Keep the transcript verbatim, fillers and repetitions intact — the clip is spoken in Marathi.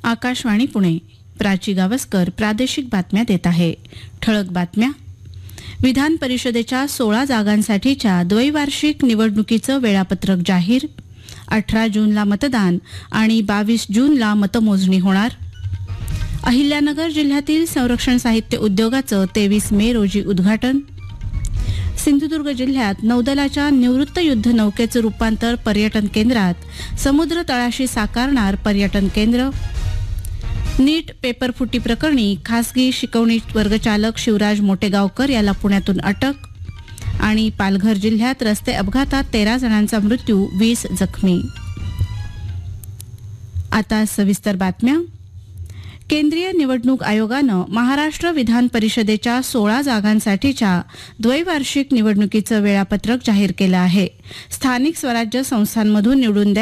आकाशवाणी पुणे. प्राची गावस्कर प्रादेशिक बातम्या देत आहे. ठळक बातम्या. विधान परिषदेच्या सोळा जागांसाठीच्या द्वैवार्षिक निवडणुकीचं वेळापत्रक जाहीर. अठरा जूनला मतदान आणि बावीस जूनला मतमोजणी होणार. अहिल्यानगर जिल्ह्यातील संरक्षण साहित्य उद्योगाचं तेवीस मे रोजी उद्घाटन. सिंधुदुर्ग जिल्ह्यात नौदलाच्या निवृत्त युद्ध नौकेचं रूपांतर पर्यटन केंद्रात, समुद्र तळाशी साकारणार पर्यटन केंद्र. नीट पेपरफुटी प्रकरणी खासगी शिकवणी वर्गचालक शिवराज मोटेगावकर याला पुण्यातून अटक. आणि पालघर जिल्ह्यात रस्ते अपघातात तेरा जणांचा मृत्यू, वीस जखमी. आता सविस्तर बातम्या. केंद्रीय निवडणूक आयोगानं महाराष्ट्र विधान परिषदेच्या सोळा जागांसाठीच्या द्वैवार्षिक निवडणुकीचं वेळापत्रक जाहीर केलं आहे. स्थानिक स्वराज्य संस्थांमधून निवडून